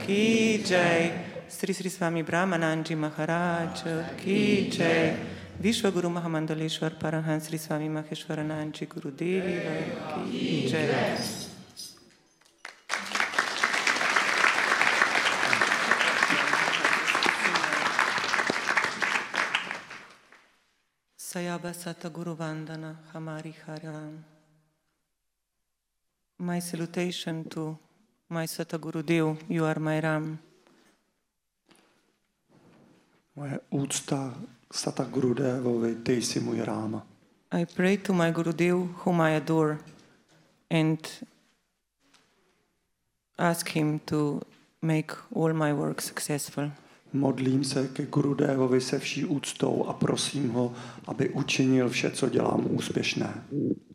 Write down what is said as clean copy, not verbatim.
की जय, श्री श्री स्वामी ब्रह्मानंद जी महाराज की जय, विश्व गुरु महामंडलेश्वर परमहंस श्री स्वामी महेश्वरानंद जी गुरुदेव की जय। Sayaba Sataguru Vandana Hamari Haram. My salutation to my Sataguru Dev, you are my Ram. Moje úcta k Sataguru Devovi, ty jsi můj Ráma. I pray to my Gurudev, whom I adore, and ask him to make all my work successful. Modlím se ke Gurudevovi se vší úctou a prosím ho, aby učinil vše, co dělám, úspěšné.